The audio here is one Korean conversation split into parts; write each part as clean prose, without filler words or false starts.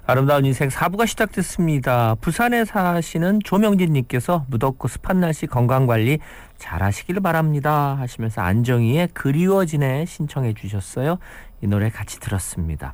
아름다운 인생 4부가 시작됐습니다. 부산에 사시는 조명진님께서 무덥고 습한 날씨 건강관리 잘하시길 바랍니다 하시면서 안정희의 그리워지네 신청해 주셨어요. 이 노래 같이 들었습니다.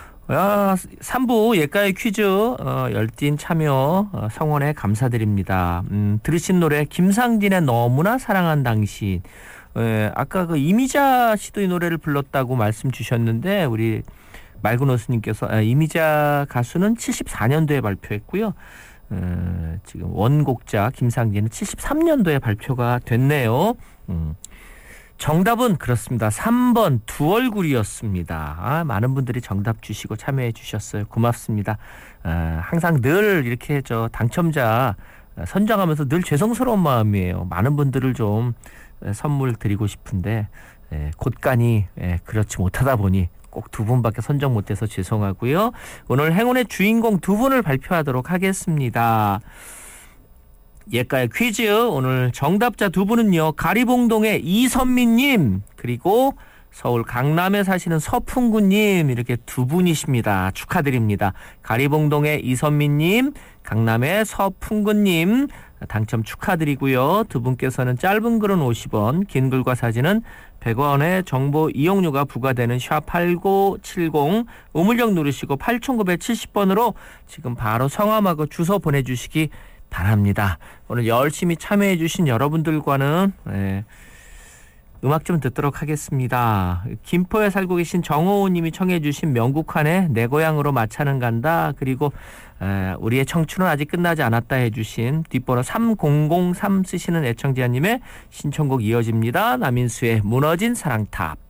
3부 예가의 퀴즈 열띤 참여 성원에 감사드립니다. 들으신 노래 김상진의 너무나 사랑한 당신. 아까 그 이미자 씨도 이 노래를 불렀다고 말씀 주셨는데 우리 말그노스님께서 이미자 가수는 74년도에 발표했고요. 지금 원곡자 김상진은 73년도에 발표가 됐네요. 정답은 그렇습니다. 3번 두 얼굴이었습니다. 많은 분들이 정답 주시고 참여해 주셨어요. 고맙습니다. 항상 늘 이렇게 당첨자 선정하면서 늘 죄송스러운 마음이에요. 많은 분들을 좀 선물 드리고 싶은데 곳간이 그렇지 못하다 보니 꼭 두 분밖에 선정 못해서 죄송하고요. 오늘 행운의 주인공 두 분을 발표하도록 하겠습니다. 예가의 퀴즈 오늘 정답자 두 분은요. 가리봉동의 이선미님 그리고 서울 강남에 사시는 서풍구님 이렇게 두 분이십니다. 축하드립니다. 가리봉동의 이선미님 강남의 서풍구님 당첨 축하드리고요. 두 분께서는 짧은 글은 50원 긴 글과 사진은 100원의 정보 이용료가 부과되는 샵8970 우물정 누르시고 8970번으로 지금 바로 성함하고 주소 보내주시기 바랍니다. 오늘 열심히 참여해 주신 여러분들과는 음악 좀 듣도록 하겠습니다. 김포에 살고 계신 정호우 님이 청해 주신 명국환의 내 고향으로 마차는 간다. 그리고 우리의 청춘은 아직 끝나지 않았다 해주신 뒷번호 3003 쓰시는 애청자님의 신청곡 이어집니다. 남인수의 무너진 사랑탑.